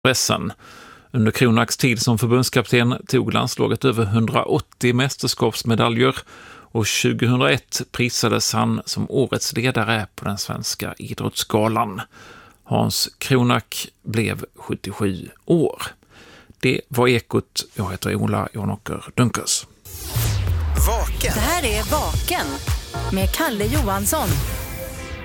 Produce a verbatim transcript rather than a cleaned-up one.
pressen. Under Kronaks tid som förbundskapten tog landslaget över hundraåttio mästerskapsmedaljer och tjugohundraett prisades han som årets ledare på den svenska idrottsgalan. Hans Kronak blev sjuttiosju år. Det var Ekot. Jag heter Ola Jonåker Dunkers. Vaken. Det här är Vaken med Kalle Johansson.